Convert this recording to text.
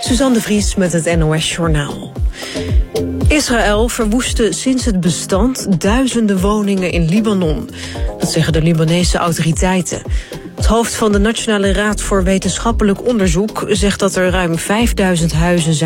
Suzanne de Vries met het NOS Journaal. Israël verwoestte sinds het bestand duizenden woningen in Libanon. Dat zeggen de Libanese autoriteiten. Het hoofd van de Nationale Raad voor Wetenschappelijk Onderzoek zegt dat er ruim 5000 huizen zijn